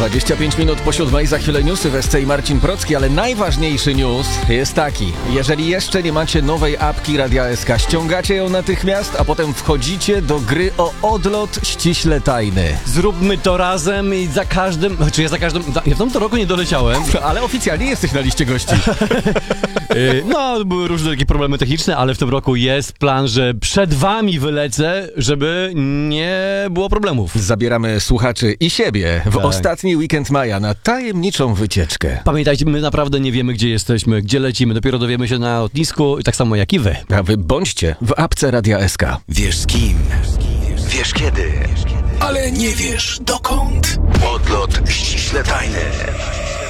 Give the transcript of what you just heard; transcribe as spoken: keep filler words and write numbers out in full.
dwadzieścia pięć minut po siódmej, za chwilę newsy w S C i Marcin Procki, ale najważniejszy news jest taki. Jeżeli jeszcze nie macie nowej apki Radia S K, ściągacie ją natychmiast, a potem wchodzicie do gry o odlot ściśle tajny. Zróbmy to razem i za każdym... Znaczy ja za każdym... Ja w tamtym roku nie doleciałem. Ale oficjalnie jesteś na liście gości. No, były różne takie problemy techniczne, ale w tym roku jest plan, że przed wami wylecę, żeby nie było problemów. Zabieramy słuchaczy i siebie w Tak. ostatni weekend maja na tajemniczą wycieczkę. Pamiętajcie, my naprawdę nie wiemy, gdzie jesteśmy, gdzie lecimy. Dopiero dowiemy się na lotnisku, tak samo jak i wy. A wy bądźcie w apce Radia S K. Wiesz z kim, wiesz kiedy, ale nie wiesz dokąd. Odlot ściśle tajny.